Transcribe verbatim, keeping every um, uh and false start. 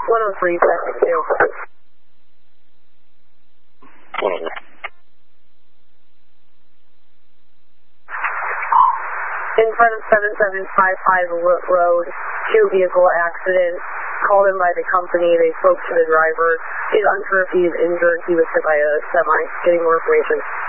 one oh three, second two. one oh three. In front of seven seven five five Road, two vehicle accident. Called in by the company. They spoke to the driver. He's unsure if he's injured. He was hit by a semi. Getting more information.